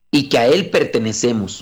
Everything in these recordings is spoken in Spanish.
y que a Él pertenecemos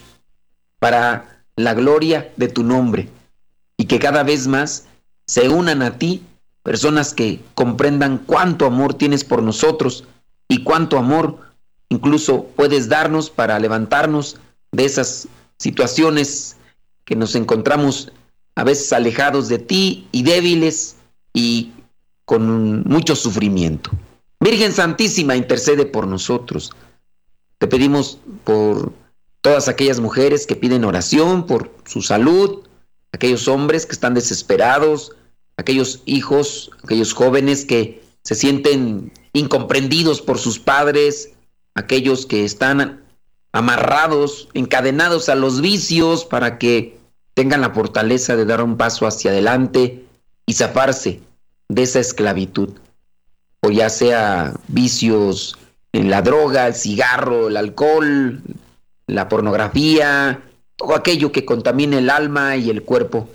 para la gloria de tu nombre, y que cada vez más se unan a ti personas que comprendan cuánto amor tienes por nosotros y cuánto amor incluso puedes darnos para levantarnos de esas situaciones que nos encontramos a veces alejados de ti y débiles y con mucho sufrimiento. Virgen Santísima, intercede por nosotros. Te pedimos por todas aquellas mujeres que piden oración por su salud, aquellos hombres que están desesperados, aquellos hijos, aquellos jóvenes que se sienten incomprendidos por sus padres, aquellos que están amarrados, encadenados a los vicios para que tengan la fortaleza de dar un paso hacia adelante y zafarse de esa esclavitud, o ya sea vicios en la droga, el cigarro, el alcohol, la pornografía, todo aquello que contamina el alma y el cuerpo.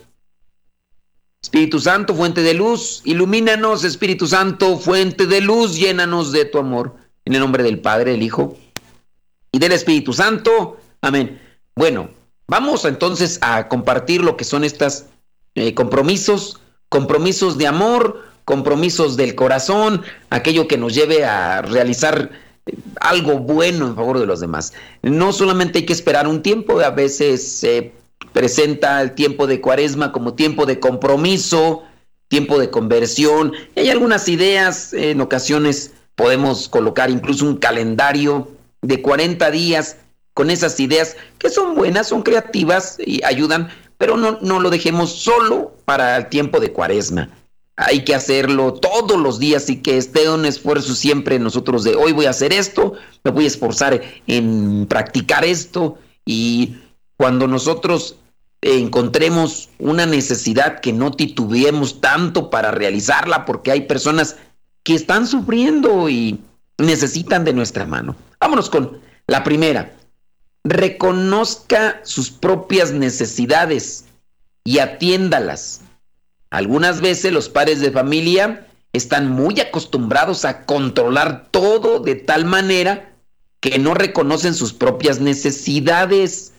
Espíritu Santo, fuente de luz, ilumínanos. Espíritu Santo, fuente de luz, llénanos de tu amor. En el nombre del Padre, del Hijo y del Espíritu Santo. Amén. Bueno, vamos entonces a compartir lo que son estos compromisos de amor, compromisos del corazón, aquello que nos lleve a realizar algo bueno en favor de los demás. No solamente hay que esperar un tiempo, a veces se presenta el tiempo de Cuaresma como tiempo de compromiso, tiempo de conversión. Y hay algunas ideas, en ocasiones podemos colocar incluso un calendario de 40 días con esas ideas que son buenas, son creativas y ayudan, pero no lo dejemos solo para el tiempo de Cuaresma. Hay que hacerlo todos los días y que esté un esfuerzo siempre en nosotros de hoy voy a hacer esto, me voy a esforzar en practicar esto, y cuando nosotros encontremos una necesidad que no titubeemos tanto para realizarla, porque hay personas que están sufriendo y necesitan de nuestra mano. Vámonos con la primera. Reconozca sus propias necesidades y atiéndalas. Algunas veces los padres de familia están muy acostumbrados a controlar todo de tal manera que no reconocen sus propias necesidades.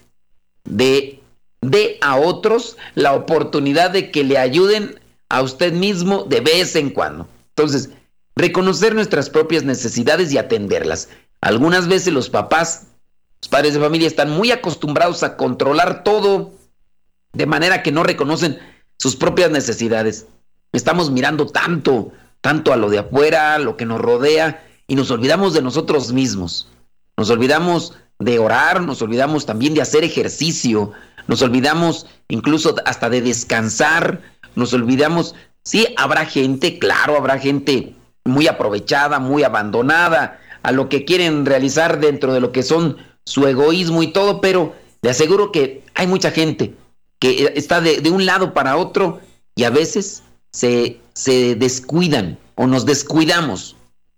De a otros la oportunidad de que le ayuden a usted mismo de vez en cuando. Entonces, reconocer nuestras propias necesidades y atenderlas. Algunas veces los papás, los padres de familia están muy acostumbrados a controlar todo de manera que no reconocen sus propias necesidades. Estamos mirando tanto a lo de afuera, lo que nos rodea, y nos olvidamos de nosotros mismos. Nos olvidamos de orar, nos olvidamos también de hacer ejercicio, nos olvidamos incluso hasta de descansar, nos olvidamos. Sí, habrá gente, claro, habrá gente muy aprovechada, muy abandonada a lo que quieren realizar dentro de lo que son su egoísmo y todo, pero le aseguro que hay mucha gente que está de un lado para otro y a veces se descuidan o nos descuidamos.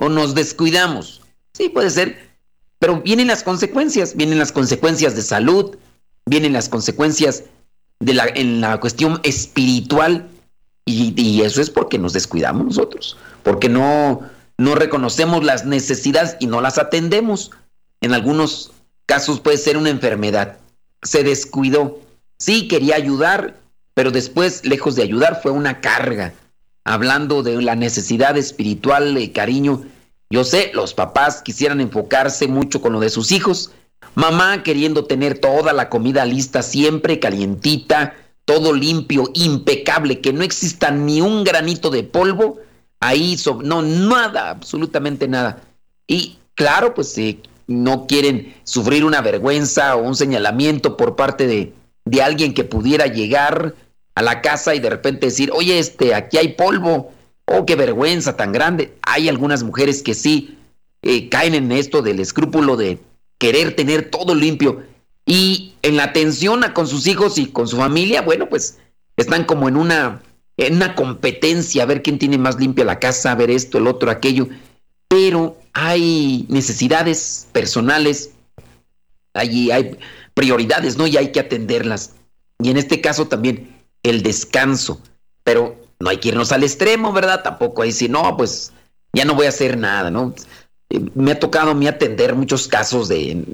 Sí, puede ser, pero vienen las consecuencias de salud, vienen las consecuencias en la cuestión espiritual, y eso es porque nos descuidamos nosotros, porque no reconocemos las necesidades y no las atendemos. En algunos casos puede ser una enfermedad, se descuidó. Sí, quería ayudar, pero después, lejos de ayudar, fue una carga. Hablando de la necesidad espiritual, cariño, yo sé, los papás quisieran enfocarse mucho con lo de sus hijos. Mamá queriendo tener toda la comida lista, siempre calientita, todo limpio, impecable, que no exista ni un granito de polvo. Ahí, no, nada, absolutamente nada. Y claro, pues no quieren sufrir una vergüenza o un señalamiento por parte de alguien que pudiera llegar a la casa y de repente decir, oye, aquí hay polvo. Oh, qué vergüenza tan grande. Hay algunas mujeres que sí caen en esto del escrúpulo de querer tener todo limpio. Y en la atención con sus hijos y con su familia, bueno, pues están como en una competencia, a ver quién tiene más limpia la casa, a ver esto, el otro, aquello. Pero hay necesidades personales, hay prioridades, ¿no? Y hay que atenderlas. Y en este caso también el descanso. Pero no hay que irnos al extremo, ¿verdad? Tampoco ahí si no, pues ya no voy a hacer nada, ¿no? Me ha tocado a mí atender muchos casos de